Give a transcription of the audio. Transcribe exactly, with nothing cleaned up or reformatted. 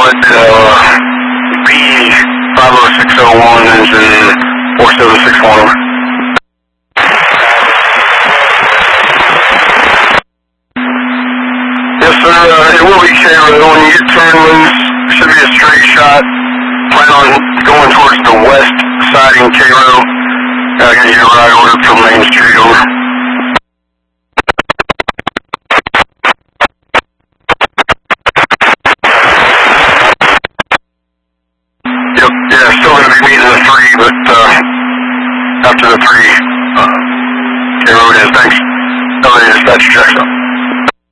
pilot, uh, B five oh six oh one, engine four seven six one. Yes, sir, uh, it will be K-Row. When you get turned loose, it should be a straight shot. Plan on going towards the west siding K-Row. I'll get you a ride order from Main Street, over. Yep, yeah, still going to be meeting the three, but uh, after the three, uh, K-Row it is. Thanks. L A dispatch checks out.